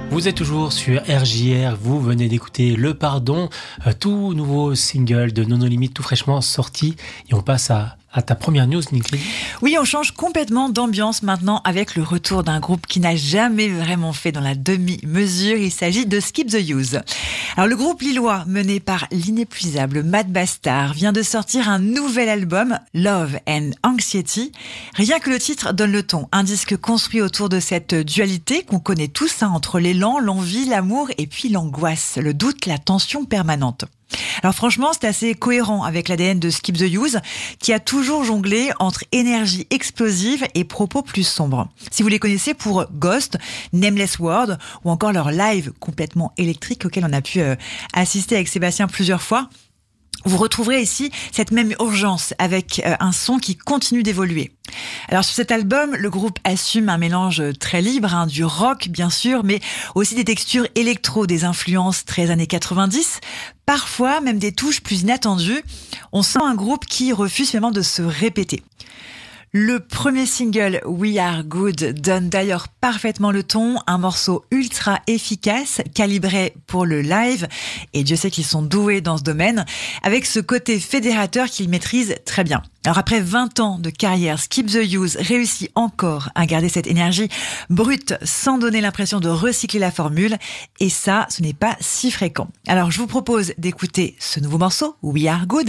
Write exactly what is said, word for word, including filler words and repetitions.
Vous êtes toujours sur R J R, vous venez d'écouter Le Pardon, euh, tout nouveau single de Nono Limite, tout fraîchement sorti. Et on passe à, à ta première news, Nicole. Oui, on change complètement d'ambiance maintenant avec le retour d'un groupe qui n'a jamais vraiment fait dans la demi-mesure. Il s'agit de Skip the Use. Alors le groupe lillois, mené par l'inépuisable Matt Bastard, vient de sortir un nouvel album, Love and Anxiety. Rien que le titre donne le ton. Un disque construit autour de cette dualité qu'on connaît tous, hein, entre l'élan, l'envie, l'amour et puis l'angoisse, le doute, la tension permanente. Alors franchement, c'est assez cohérent avec l'A D N de Skip the Use, qui a toujours jonglé entre énergie explosive et propos plus sombres. Si vous les connaissez pour Ghost, Nameless World ou encore leur live complètement électrique auquel on a pu euh, assister avec Sébastien plusieurs fois, vous retrouverez ici cette même urgence avec euh, un son qui continue d'évoluer. Alors sur cet album, le groupe assume un mélange très libre, hein, du rock bien sûr, mais aussi des textures électro, des influences très années quatre-vingt-dix, parfois même des touches plus inattendues. On sent un groupe qui refuse finalement de se répéter. Le premier single, We Are Good, donne d'ailleurs parfaitement le ton, un morceau ultra efficace, calibré pour le live, et Dieu sait qu'ils sont doués dans ce domaine, avec ce côté fédérateur qu'ils maîtrisent très bien. Alors après vingt ans de carrière, Skip the Use réussit encore à garder cette énergie brute sans donner l'impression de recycler la formule, et ça, ce n'est pas si fréquent. Alors je vous propose d'écouter ce nouveau morceau, We Are Good,